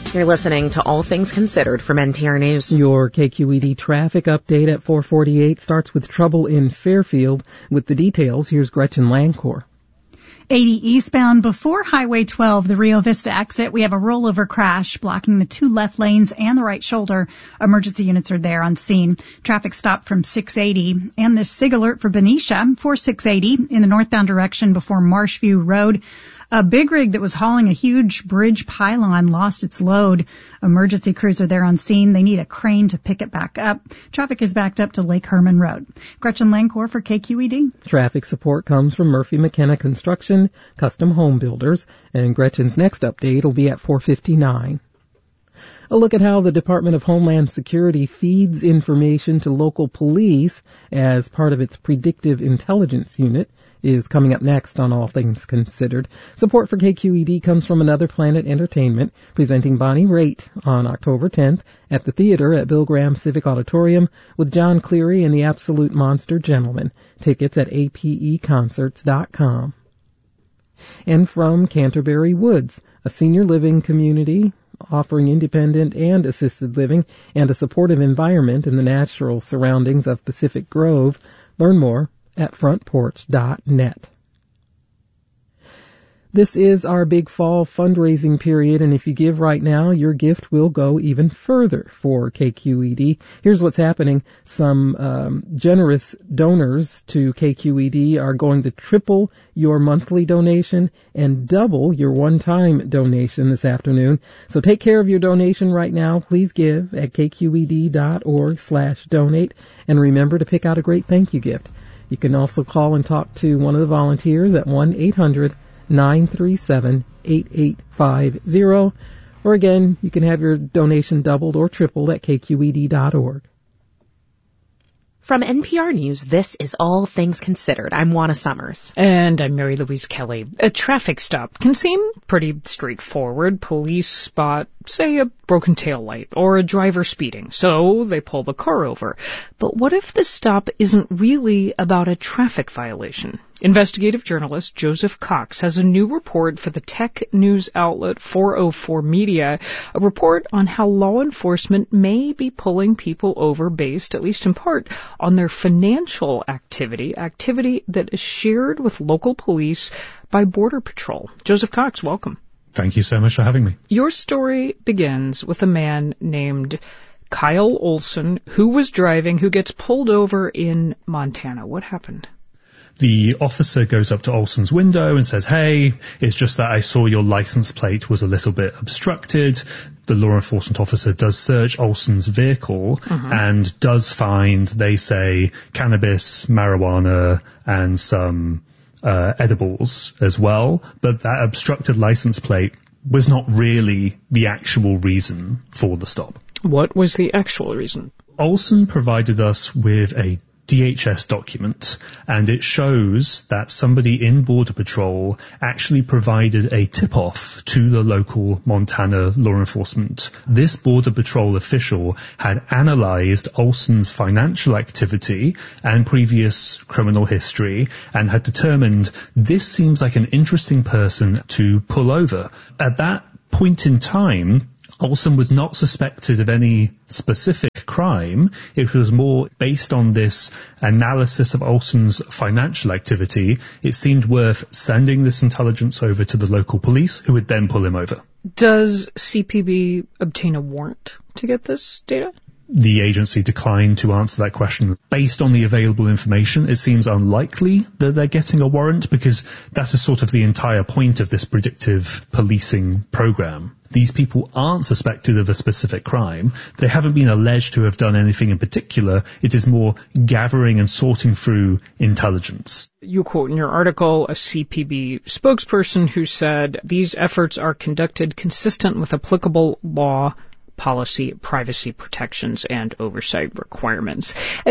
You're listening to All Things Considered from NPR News. Your KQED traffic update at 4:48 starts with trouble in Fairfield. With the details, here's Gretchen Lancourt. 80 eastbound before Highway 12, the Rio Vista exit. We have a rollover crash blocking the two left lanes and the right shoulder. Emergency units are there on scene. Traffic stopped from 680. And this SIG alert for Benicia for 680 in the northbound direction before Marshview Road. A big rig that was hauling a huge bridge pylon lost its load. Emergency crews are there on scene. They need a crane to pick it back up. Traffic is backed up to Lake Herman Road. Gretchen Lancourt for KQED. Traffic support comes from Murphy McKenna Construction, Custom Home Builders, and Gretchen's next update will be at 4:59. A look at how the Department of Homeland Security feeds information to local police as part of its predictive intelligence unit is coming up next on All Things Considered. Support for KQED comes from Another Planet Entertainment, presenting Bonnie Raitt on October 10th at the theater at Bill Graham Civic Auditorium with John Cleary and the Absolute Monster Gentleman. Tickets at apeconcerts.com. And from Canterbury Woods, a senior living community offering independent and assisted living and a supportive environment in the natural surroundings of Pacific Grove. Learn more at frontporch.net. This is our big fall fundraising period, and if you give right now, your gift will go even further for KQED. Here's what's happening. Some generous donors to KQED are going to triple your monthly donation and double your one-time donation this afternoon. So take care of your donation right now. Please give at kqed.org/donate, and remember to pick out a great thank you gift. You can also call and talk to one of the volunteers at 1-800-937-8850. Or again, you can have your donation doubled or tripled at kqed.org. From NPR News, this is All Things Considered. I'm Juana Summers. And I'm Mary Louise Kelly. A traffic stop can seem pretty straightforward. Police spot, say, a broken taillight or a driver speeding, so they pull the car over. But what if the stop isn't really about a traffic violation? Investigative journalist Joseph Cox has a new report for the tech news outlet 404 Media, a report on how law enforcement may be pulling people over based, at least in part, on their financial activity that is shared with local police by Border Patrol. Joseph Cox, welcome. Thank you so much for having me. Your story begins with a man named Kyle Olson who gets pulled over in Montana. What happened? The officer goes up to Olson's window and says, "Hey, it's just that I saw your license plate was a little bit obstructed." The law enforcement officer does search Olson's vehicle and does find, they say, cannabis, marijuana, and some edibles as well. But that obstructed license plate was not really the actual reason for the stop. What was the actual reason? Olson provided us with a DHS document, and it shows that somebody in Border Patrol actually provided a tip-off to the local Montana law enforcement. This Border Patrol official had analyzed Olson's financial activity and previous criminal history and had determined this seems like an interesting person to pull over. At that point in time, Olson was not suspected of any specific crime. It was more based on this analysis of Olson's financial activity. It seemed worth sending this intelligence over to the local police, who would then pull him over. Does CPB obtain a warrant to get this data? The agency declined to answer that question. Based on the available information, it seems unlikely that they're getting a warrant, because that is sort of the entire point of this predictive policing program. These people aren't suspected of a specific crime. They haven't been alleged to have done anything in particular. It is more gathering and sorting through intelligence. You quote in your article a CPB spokesperson who said these efforts are conducted consistent with applicable law, policy, privacy protections, and oversight requirements.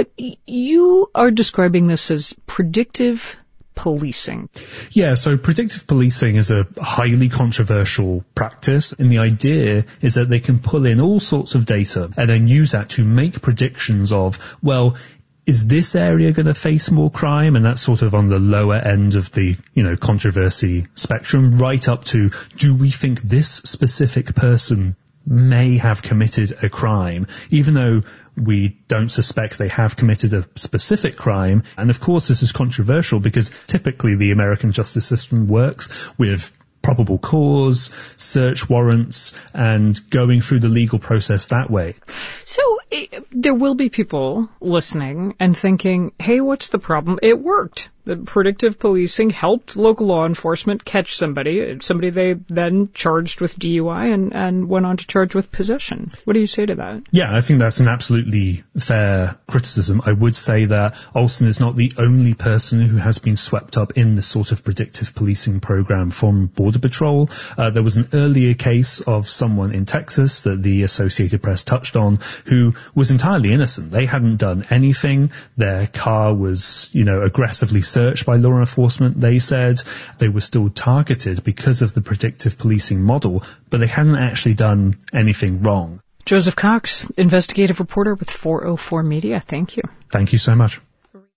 You are describing this as predictive policing. Yeah, so predictive policing is a highly controversial practice, and the idea is that they can pull in all sorts of data and then use that to make predictions of, well, is this area going to face more crime? And that's sort of on the lower end of the, controversy spectrum, right up to, do we think this specific person may have committed a crime, even though we don't suspect they have committed a specific crime. And of course, this is controversial because typically the American justice system works with probable cause, search warrants, and going through the legal process that way. So there will be people listening and thinking, hey, what's the problem? It worked. The predictive policing helped local law enforcement catch somebody they then charged with DUI and went on to charge with possession. What do you say to that? Yeah, I think that's an absolutely fair criticism. I would say that Olson is not the only person who has been swept up in this sort of predictive policing program from Border Patrol. There was an earlier case of someone in Texas that the Associated Press touched on who was entirely innocent. They hadn't done anything. Their car was, aggressively searched by law enforcement. They said they were still targeted because of the predictive policing model, but they hadn't actually done anything wrong. Joseph Cox, investigative reporter with 404 Media. Thank you. Thank you so much.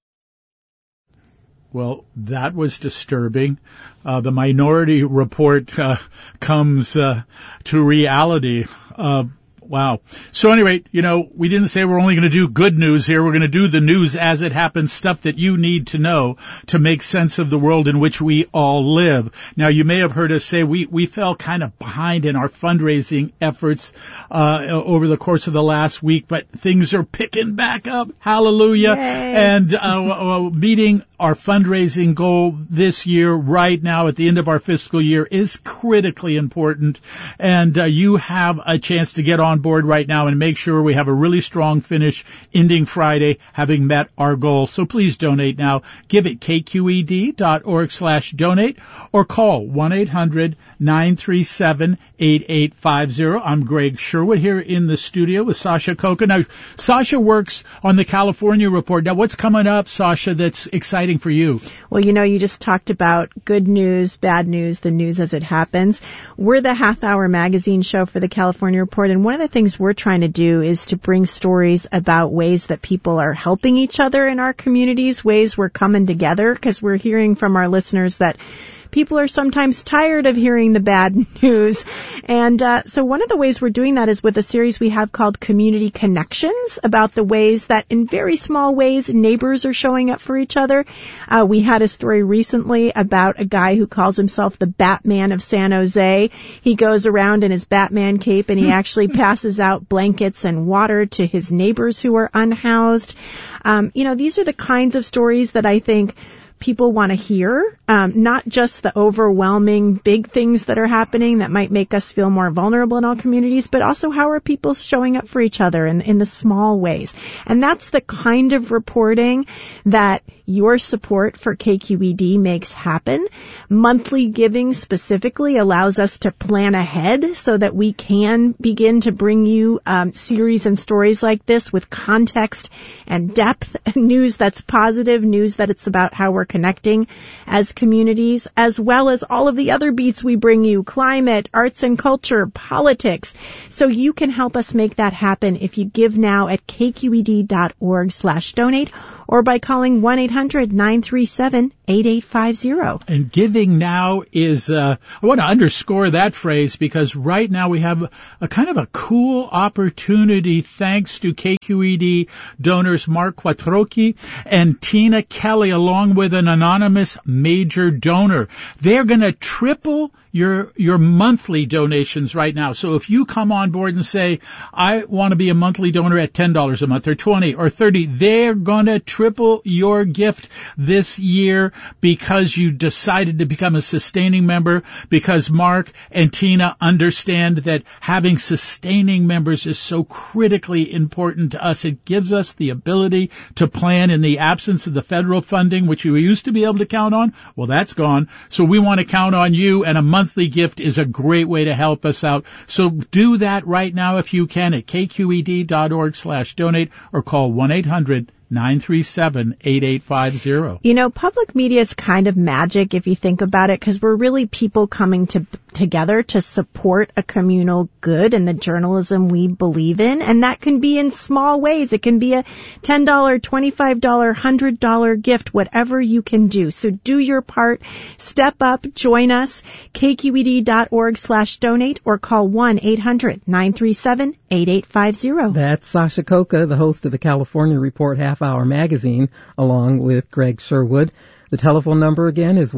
Well, that was disturbing. The Minority Report comes to reality. Wow. So anyway, we didn't say we're only going to do good news here. We're going to do the news as it happens, stuff that you need to know to make sense of the world in which we all live. Now, you may have heard us say we fell kind of behind in our fundraising efforts over the course of the last week, but things are picking back up. Hallelujah. Yay. And meeting our fundraising goal this year right now at the end of our fiscal year is critically important. And you have a chance to get on board right now and make sure we have a really strong finish ending Friday, having met our goal. So please donate now. Give at kqed.org/donate or call 1-800-937-8850. I'm Greg Sherwood here in the studio with Sasha Coca. Now, Sasha works on the California Report. Now, what's coming up, Sasha, that's exciting for you? Well, you just talked about good news, bad news, the news as it happens. We're the half-hour magazine show for the California Report, and one of the things we're trying to do is to bring stories about ways that people are helping each other in our communities, ways we're coming together, because we're hearing from our listeners that people are sometimes tired of hearing the bad news. And so one of the ways we're doing that is with a series we have called Community Connections, about the ways that in very small ways neighbors are showing up for each other. We had a story recently about a guy who calls himself the Batman of San Jose. He goes around in his Batman cape and he actually passes out blankets and water to his neighbors who are unhoused. These are the kinds of stories that I think people want to hear, not just the overwhelming big things that are happening that might make us feel more vulnerable in all communities, but also how are people showing up for each other in the small ways. And that's the kind of reporting that your support for KQED makes happen. Monthly giving specifically allows us to plan ahead so that we can begin to bring you series and stories like this with context and depth, news that's positive, news that it's about how we're connecting as communities, as well as all of the other beats we bring you, climate, arts and culture, politics. So you can help us make that happen if you give now at kqed.org/donate or by calling 1-800-937-8850. And giving now is, I want to underscore that phrase because right now we have a kind of a cool opportunity thanks to KQED donors Mark Quattrochi and Tina Kelly, along with an anonymous major donor. They're going to triple your monthly donations right now. So if you come on board and say, I want to be a monthly donor at $10 a month or $20 or $30, they're going to triple your gift this year because you decided to become a sustaining member, because Mark and Tina understand that having sustaining members is so critically important to us. It gives us the ability to plan in the absence of the federal funding, which we used to be able to count on. Well, that's gone. So we want to count on you, and a monthly gift is a great way to help us out. So do that right now if you can at kqed.org/donate or call 1-800 800-937-8850. You know, public media is kind of magic if you think about it, because we're really people coming together to support a communal good and the journalism we believe in. And that can be in small ways. It can be a $10, $25, $100 gift, whatever you can do. So do your part. Step up. Join us. KQED.org/donate or call 1-800-937-8850. That's Sasha Coca, the host of the California Report Half-Hour Magazine, along with Greg Sherwood. The telephone number again is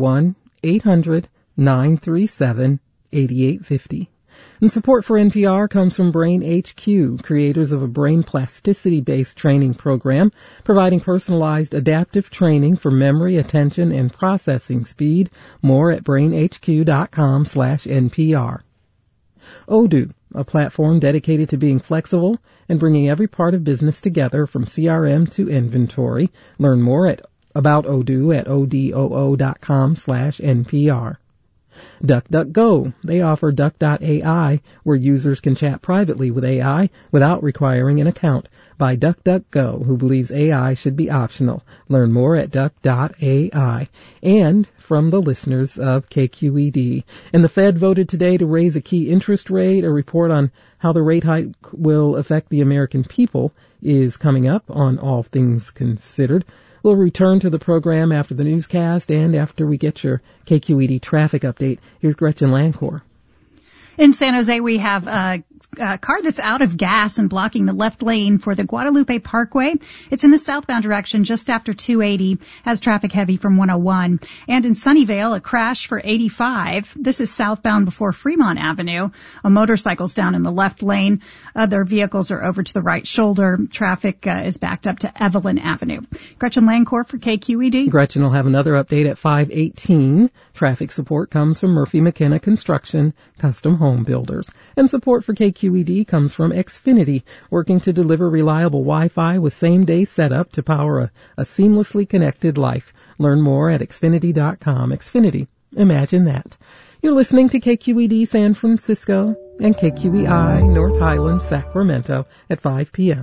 1-800-937-8850. And support for NPR comes from Brain HQ, creators of a brain plasticity-based training program, providing personalized adaptive training for memory, attention, and processing speed. More at brainhq.com/NPR. Odoo, a platform dedicated to being flexible and bringing every part of business together from CRM to inventory. Learn more about Odoo at odoo.com/NPR. DuckDuckGo. They offer Duck.ai, where users can chat privately with AI without requiring an account, by DuckDuckGo, who believes AI should be optional. Learn more at Duck.ai. And from the listeners of KQED. And the Fed voted today to raise a key interest rate. A report on how the rate hike will affect the American people is coming up on All Things Considered. We'll return to the program after the newscast and after we get your KQED traffic update. Here's Gretchen Lancour. In San Jose, we have a car that's out of gas and blocking the left lane for the Guadalupe Parkway. It's in the southbound direction just after 280, has traffic heavy from 101. And in Sunnyvale, a crash for 85. This is southbound before Fremont Avenue. A motorcycle's down in the left lane. Other vehicles are over to the right shoulder. Traffic is backed up to Evelyn Avenue. Gretchen Lancour for KQED. Gretchen will have another update at 5:18. Traffic support comes from Murphy McKenna Construction, Custom Home Builders. And support for KQED comes from Xfinity, working to deliver reliable Wi-Fi with same-day setup to power a seamlessly connected life. Learn more at Xfinity.com. Xfinity. Imagine that. You're listening to KQED San Francisco and KQEI North Highlands, Sacramento at 5 p.m.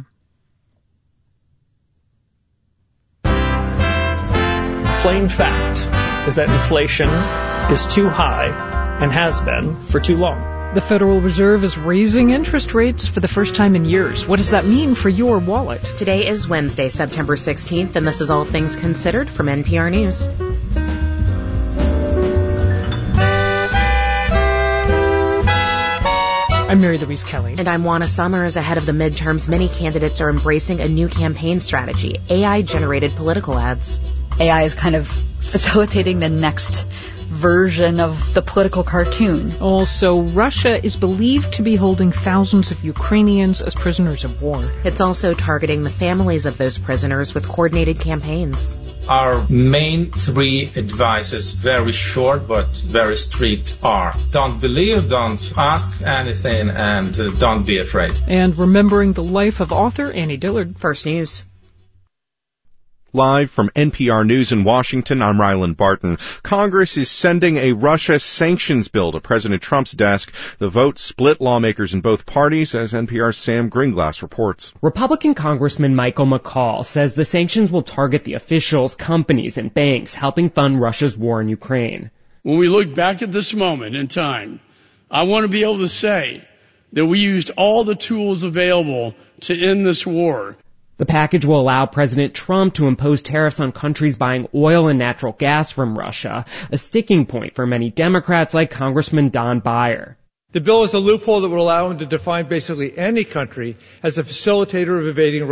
Plain fact is that inflation is too high and has been for too long. The Federal Reserve is raising interest rates for the first time in years. What does that mean for your wallet? Today is Wednesday, September 16th, and this is All Things Considered from NPR News. I'm Mary Louise Kelly. And I'm Juana Summers. Ahead of the midterms, many candidates are embracing a new campaign strategy, AI-generated political ads. AI is kind of facilitating the next version of the political cartoon. Also, Russia is believed to be holding thousands of Ukrainians as prisoners of war. It's also targeting the families of those prisoners with coordinated campaigns. Our main three advices, very short but very strict, are: don't believe, don't ask anything, and don't be afraid. And remembering the life of author Annie Dillard. First News. Live from NPR News in Washington, I'm Ryland Barton. Congress is sending a Russia sanctions bill to President Trump's desk. The vote split lawmakers in both parties, as NPR's Sam Greenglass reports. Republican Congressman Michael McCall says the sanctions will target the officials, companies, and banks helping fund Russia's war in Ukraine. When we look back at this moment in time, I want to be able to say that we used all the tools available to end this war. The package will allow President Trump to impose tariffs on countries buying oil and natural gas from Russia, a sticking point for many Democrats like Congressman Don Beyer. The bill is a loophole that would allow him to define basically any country as a facilitator of evading